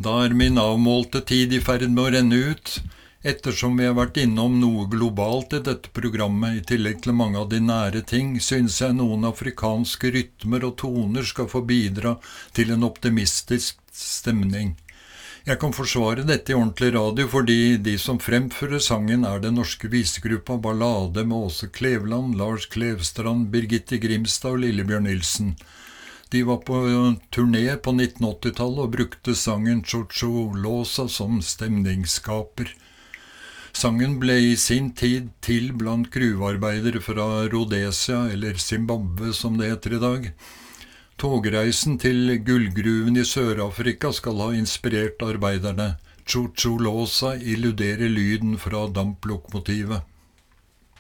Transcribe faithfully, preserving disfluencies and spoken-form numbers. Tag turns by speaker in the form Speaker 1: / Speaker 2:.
Speaker 1: Da er min avmålte tid i ferd med å renne ut. Ettersom vi har vært innom noe globalt i dette programmet, i tillegg til mange av de nære ting, synes jeg noen afrikanske rytmer og toner skal få bidra til en optimistisk stemning. Jeg kan forsvare dette i ordentlig radio fordi de som fremfører sangen er den norske visegruppa Ballade med Åse Kleveland, Lars Klevstrand, Birgitte Grimstad og Lillebjørn Nilsen. De var på turné på nitten åtti-tallet og brukte sangen Cho-Cho-Losa som stemningsskaper. Sangen ble i sin tid til blant gruvearbeidere fra Rhodesia, eller Zimbabwe som det heter i dag. Togreisen til gullgruven i Sør-Afrika skal ha inspirert arbeiderne. Cho-Cho-Losa illuderer lyden fra damplokomotivet.